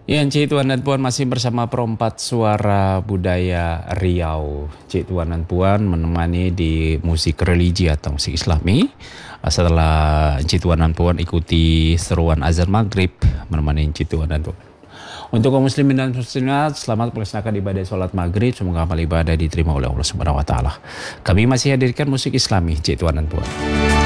Ya, Cik Tuan dan Puan masih bersama Perompat Suara Budaya Riau. Cik Tuan dan Puan menemani di musik religi atau musik Islami. Setelah Cik Tuan dan Puan ikuti seruan azan maghrib menemani Cik Tuan dan Puan. Untuk kaum muslimin dan muslimat, selamat melaksanakan ibadah sholat maghrib. Semoga amal ibadah diterima oleh Allah Subhanahu Wa Taala. Kami masih hadirkan musik Islami, Cik Tuan dan Puan.